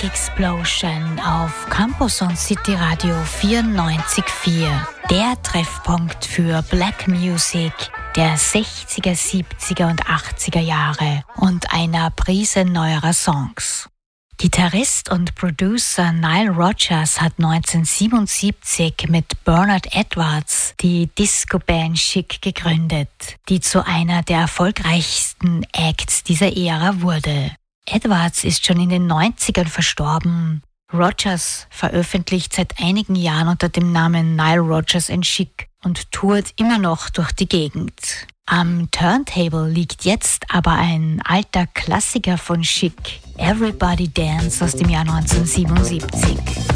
Explosion auf Campus und City Radio 94.4. Der Treffpunkt für Black Music der 60er, 70er und 80er Jahre und einer Prise neuerer Songs. Gitarrist und Producer Nile Rodgers hat 1977 mit Bernard Edwards die Disco-Band Chic gegründet, die zu einer der erfolgreichsten Acts dieser Ära wurde. Edwards ist schon in den 90ern verstorben. Rodgers veröffentlicht seit einigen Jahren unter dem Namen Nile Rodgers & Chic und tourt immer noch durch die Gegend. Am Turntable liegt jetzt aber ein alter Klassiker von Chic, Everybody Dance aus dem Jahr 1977.